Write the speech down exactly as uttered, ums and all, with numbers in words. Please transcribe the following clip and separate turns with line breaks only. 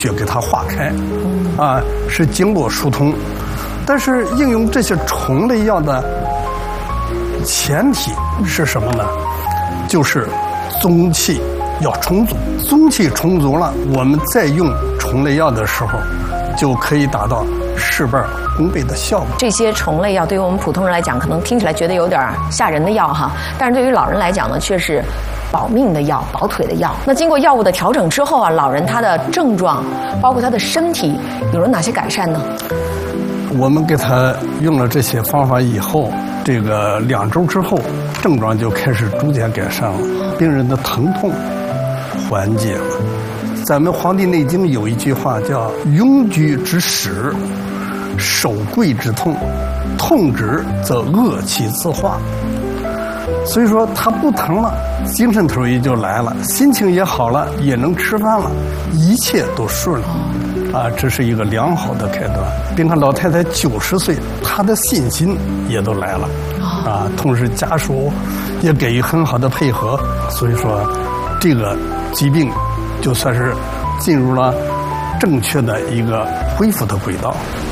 血给它化开，啊，是经络疏通。但是应用这些虫类药的前提是什么呢？就是宗气要充足，宗气充足了，我们再用虫类药的时候，就可以达到事半功倍的效果。
这些虫类药对于我们普通人来讲，可能听起来觉得有点吓人的药哈，但是对于老人来讲呢，却是保命的药、保腿的药。那经过药物的调整之后啊，老人他的症状，包括他的身体，有了哪些改善呢？
我们给他用了这些方法以后，这个两周之后，症状就开始逐渐改善了，病人的疼痛缓解了。咱们《黄帝内经》有一句话叫“庸居之始，守贵之痛，痛止则恶气自化”。所以说他不疼了，精神头也就来了，心情也好了，也能吃饭了，一切都顺了。啊，这是一个良好的开端。别看老太太九十岁，她的信心也都来了，啊，同时家属也给予很好的配合，所以说这个疾病就算是进入了正确的一个恢复的轨道。